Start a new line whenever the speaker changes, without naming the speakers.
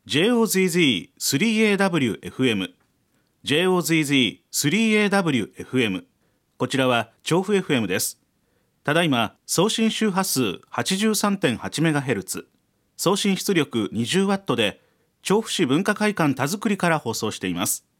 JOZZ3AWFM JOZZ3AWFM こちらは調布 FM です。ただいま送信周波数 83.8MHz 送信出力 20W で調布市文化会館田作りから放送しています。